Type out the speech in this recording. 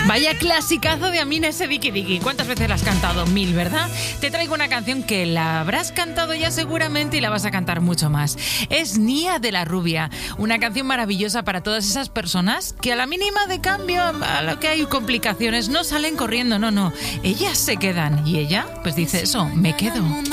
Vaya clasicazo de Amina, ese Diki Diki. ¿Cuántas veces la has cantado? 1000, ¿verdad? Te traigo una canción que la habrás cantado ya seguramente y la vas a cantar mucho más. Es Nia de la Rubia, una canción maravillosa para todas esas personas que a la mínima de cambio, a lo que hay complicaciones, no salen corriendo, no. Ellas se quedan y ella pues dice eso, me quedo.